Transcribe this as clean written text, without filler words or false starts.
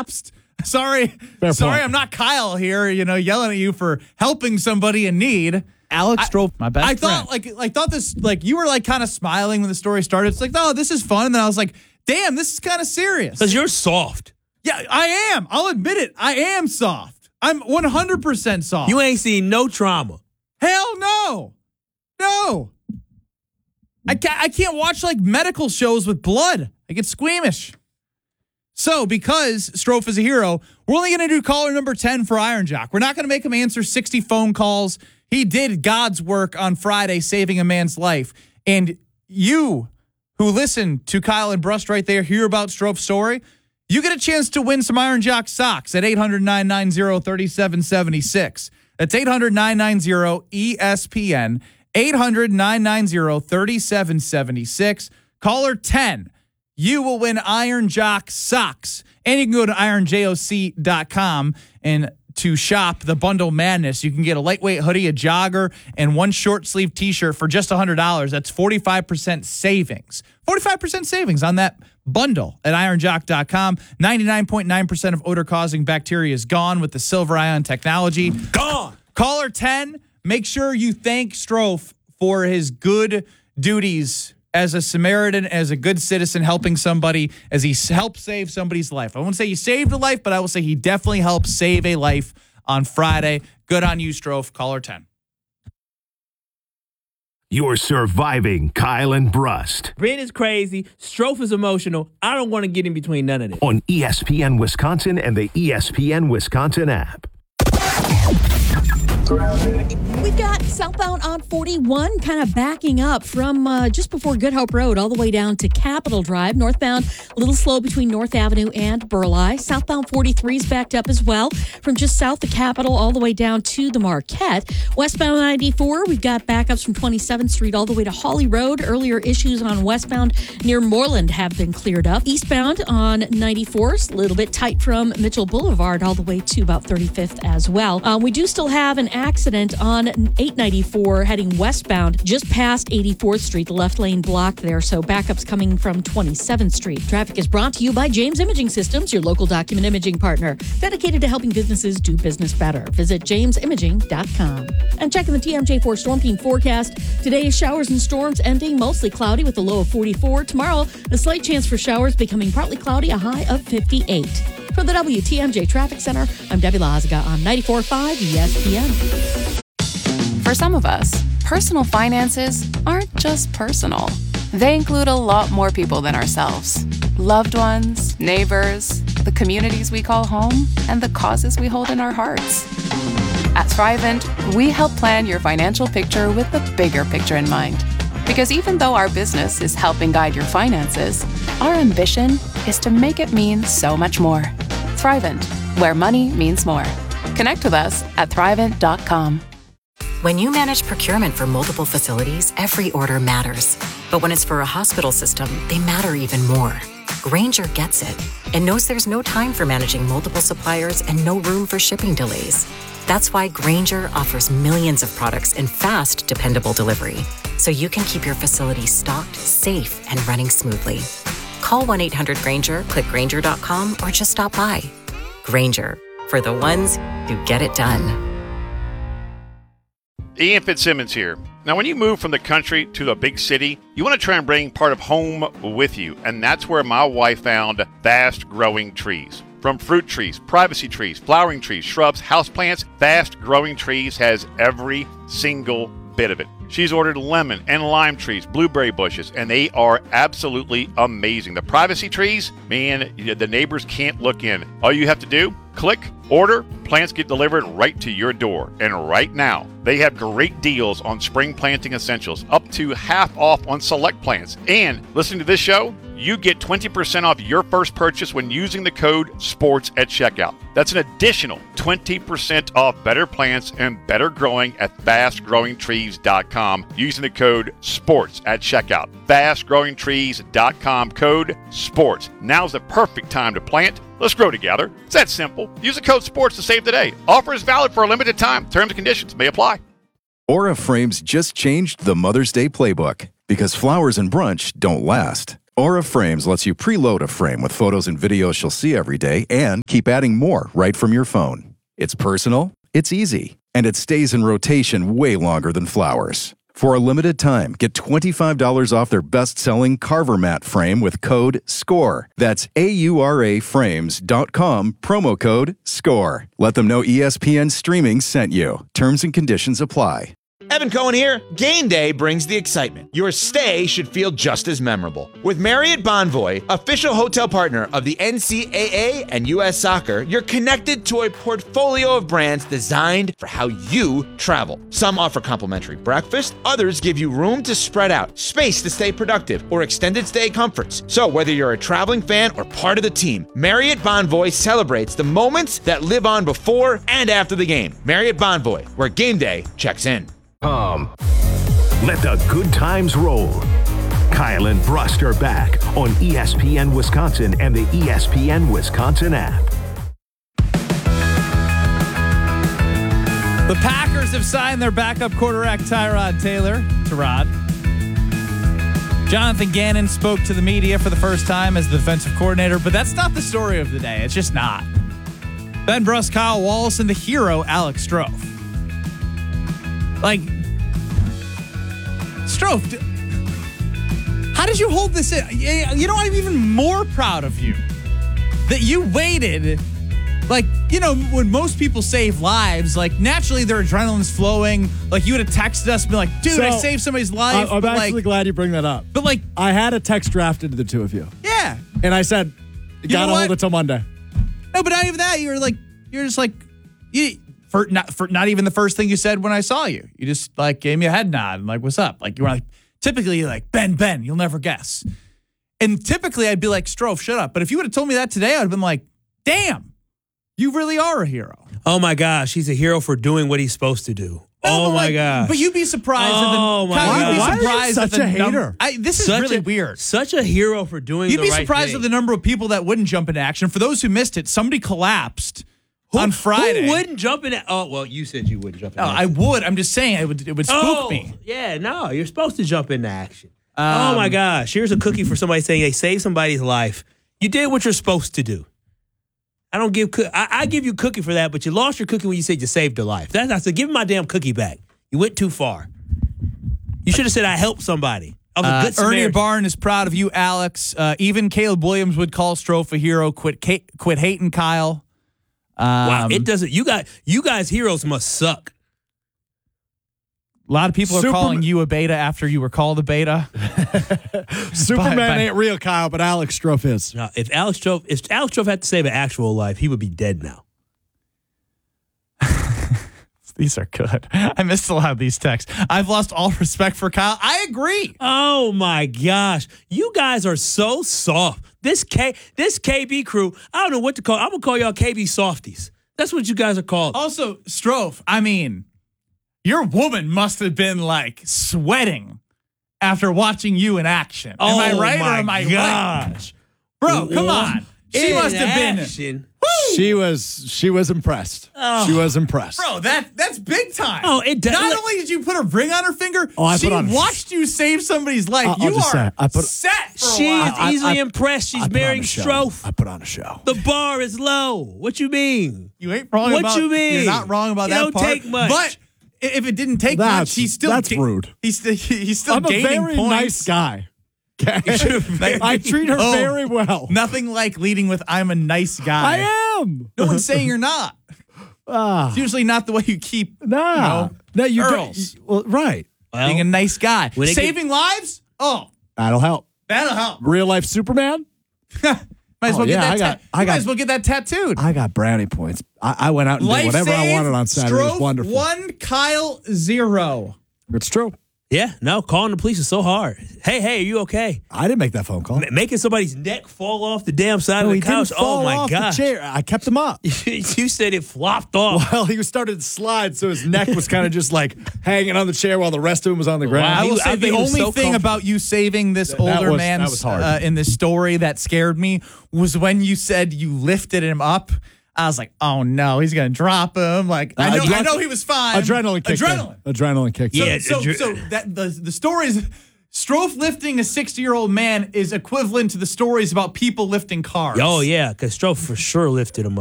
collapsed. Sorry, I'm not Kyle here, yelling at you for helping somebody in need. Alex Strofe, my best friend. I thought this, you were kind of smiling when the story started. It's like, oh, this is fun. And then I was like, damn, this is kind of serious. Because you're soft. Yeah, I am. I'll admit it. I am soft. I'm 100% soft. You ain't seen no trauma. Hell no. No. I can't watch medical shows with blood. I get squeamish. So because Strofe is a hero, we're only going to do caller number 10 for Iron Jock. We're not going to make him answer 60 phone calls. He did God's work on Friday, saving a man's life. And you who listen to Kyle and Brust right there, hear about Strofe's story, you get a chance to win some Iron Jock socks at 800-990-3776. That's 800-990-ESPN, 800-990-3776. Caller 10. You will win Iron Jock socks. And you can go to ironjoc.com and to shop the bundle madness. You can get a lightweight hoodie, a jogger, and one short sleeve t-shirt for just $100. That's 45% savings. 45% savings on that bundle at ironjoc.com. 99.9% of odor-causing bacteria is gone with the silver ion technology. Gone. Caller 10, make sure you thank Strofe for his good duties as a Samaritan, as a good citizen, helping somebody, as he helped save somebody's life. I won't say he saved a life, but I will say he definitely helped save a life on Friday. Good on you, Strofe. Caller 10. You're surviving Kyle and Brust. Brent is crazy. Strofe is emotional. I don't want to get in between none of this. On ESPN Wisconsin and the ESPN Wisconsin app. We've got southbound on 41 kind of backing up from just before Good Hope Road all the way down to Capitol Drive. Northbound, a little slow between North Avenue and Burleigh. Southbound 43 is backed up as well from just south of Capitol all the way down to the Marquette. Westbound 94, we've got backups from 27th Street all the way to Hawley Road. Earlier issues on westbound near Moreland have been cleared up. Eastbound on 94 is a little bit tight from Mitchell Boulevard all the way to about 35th as well. We do still have an accident on 894 heading westbound just past 84th Street, the left lane blocked there, so backups coming from 27th Street. Traffic is brought to you by James Imaging Systems, your local document imaging partner, dedicated to helping businesses do business better. Visit jamesimaging.com. And checking the TMJ4 Storm Team forecast. Today, showers and storms ending mostly cloudy with a low of 44. Tomorrow, a slight chance for showers becoming partly cloudy, a high of 58. For the WTMJ Traffic Center, I'm Debbie Lazaga on 94.5 ESPN. For some of us, personal finances aren't just personal. They include a lot more people than ourselves. Loved ones, neighbors, the communities we call home, and the causes we hold in our hearts. At Thrivent, we help plan your financial picture with the bigger picture in mind. Because even though our business is helping guide your finances, our ambition is to make it mean so much more. Thrivent, where money means more. Connect with us at Thrivent.com. When you manage procurement for multiple facilities, every order matters. But when it's for a hospital system, they matter even more. Grainger gets it and knows there's no time for managing multiple suppliers and no room for shipping delays. That's why Grainger offers millions of products in fast, dependable delivery, so you can keep your facility stocked, safe, and running smoothly. Call 1-800-GRAINGER, click Grainger.com, or just stop by. Grainger, for the ones who get it done. Ian Fitzsimmons here. Now, when you move from the country to a big city, you want to try and bring part of home with you, and that's where my wife found Fast Growing Trees. From fruit trees, privacy trees, flowering trees, shrubs, houseplants, Fast Growing Trees has every single bit of it. She's ordered lemon and lime trees, blueberry bushes, and they are absolutely amazing. The privacy trees, man, the neighbors can't look in. All you have to do, click, order, plants get delivered right to your door. And right now, they have great deals on spring planting essentials, up to half off on select plants. And listening to this show, you get 20% off your first purchase when using the code SPORTS at checkout. That's an additional 20% off better plants and better growing at fastgrowingtrees.com using the code SPORTS at checkout. Fastgrowingtrees.com, code SPORTS. Now's the perfect time to plant. Let's grow together. It's that simple. Use the code SPORTS to save today. Offer is valid for a limited time. Terms and conditions may apply. Aura Frames just changed the Mother's Day playbook because flowers and brunch don't last. Aura Frames lets you preload a frame with photos and videos she'll see every day and keep adding more right from your phone. It's personal, it's easy, and it stays in rotation way longer than flowers. For a limited time, get $25 off their best-selling Carver Mat frame with code SCORE. That's AURAFrames.com, promo code SCORE. Let them know ESPN Streaming sent you. Terms and conditions apply. Evan Cohen here. Game day brings the excitement. Your stay should feel just as memorable. With Marriott Bonvoy, official hotel partner of the NCAA and U.S. Soccer, you're connected to a portfolio of brands designed for how you travel. Some offer complimentary breakfast, others give you room to spread out, space to stay productive, or extended stay comforts. So whether you're a traveling fan or part of the team, Marriott Bonvoy celebrates the moments that live on before and after the game. Marriott Bonvoy, where game day checks in. Let the good times roll. Kyle and Brust are back on ESPN Wisconsin and the ESPN Wisconsin app. The Packers have signed their backup quarterback Tyrod Taylor. Jonathan Gannon spoke to the media for the first time as the defensive coordinator, but that's not the story of the day. It's just not. Ben Brust, Kyle Wallace, and the hero Alex Strofe. Like, Strofe, how did you hold this in? You know, I'm even more proud of you that you waited. Like, you know, when most people save lives, like, naturally their adrenaline's flowing. Like, you would have texted us and be like, dude, I saved somebody's life. I'm actually glad you bring that up. But, like, I had a text drafted to the two of you. Yeah. And I said, gotta hold it till Monday. No, but not even that. You're just like, not even the first thing you said when I saw you. You just like gave me a head nod and like, what's up? Like you were like, typically you're like, Ben, you'll never guess. And typically I'd be like, Strofe, shut up. But if you would have told me that today, I'd have been like, damn, you really are a hero. Oh my gosh, he's a hero for doing what he's supposed to do. Oh my gosh. But you'd be surprised. Oh my God. You'd be Why surprised are you such a hater? This is really weird. Such a hero for doing the right thing. You'd be surprised at the number of people that wouldn't jump into action. For those who missed it, somebody collapsed on Friday. Who wouldn't jump in? Oh, well, you said you wouldn't jump in. No, I would. I'm just saying it would spook me. Yeah, no, you're supposed to jump into action. Oh my gosh, here's a cookie for somebody saying they saved somebody's life. You did what you're supposed to do. I don't give. I give you cookie for that, but you lost your cookie when you said you saved a life. That's not. So give me my damn cookie back. You went too far. You should have said I helped somebody. I was a good Samaritan. Ernie Barn is proud of you, Alex. Even Caleb Williams would call Strofe a hero. Quit hating Kyle. Wow, it doesn't. You guys heroes must suck. A lot of people are calling you a beta after you were called a beta. Superman ain't real, Kyle, but Alex Strofe is. No, if Alex Strofe had to save an actual life, he would be dead now. These are good. I missed a lot of these texts. I've lost all respect for Kyle. I agree. Oh my gosh, you guys are so soft. This KB crew, I don't know what to call. I'm gonna call y'all KB softies. That's what you guys are called. Also, Strofe, I mean, your woman must have been like sweating after watching you in action. Am I right or am I gosh. Right? Bro, come on. She must have been. She was impressed. Oh. She was impressed. Bro, that's big time. Oh, it does. Not only did you put a ring on her finger, she put on watched you save somebody's life. I'll just say, set for She a is while. easily impressed. She's marrying Strofe. I put on a show. The bar is low. What you mean? You ain't wrong What about you mean? You're not wrong about It that don't part. take much. But if it didn't take much, he's still that's rude. He's still I'm a gaining very points. nice guy. Okay? I treat her very well. Nothing like leading with "I'm a nice guy." I am. No one's saying you're not. It's usually not the way you keep. No, you girls. Well, right. Well, being a nice guy, when it saving lives. Oh, that'll help. that'll help. Real life Superman. Might as well yeah, get that. I might as well get that tattooed. I got brownie points. I went out and did whatever I wanted on Saturday. It was Strofe wonderful. 1, Kyle 0. It's true. Yeah, no, calling the police is so hard. Hey, are you okay? I didn't make that phone call. Making somebody's neck fall off the damn side of the he couch. didn't fall Oh my off gosh. the chair. I kept him up. You said it flopped off. Well, he started to slide, so his neck was kind of just like hanging on the chair while the rest of him was on the ground. I will say I the think he was only so thing about you saving this older was man hard. in this story that scared me was when you said you lifted him up. I was like, oh no, he's gonna drop him. Like I know he was fine. Adrenaline kicked in. Adrenaline kicked in. So that the story is Strofe lifting a 60-year-old man is equivalent to the stories about people lifting cars. Oh, yeah, because Strofe for sure lifted him up.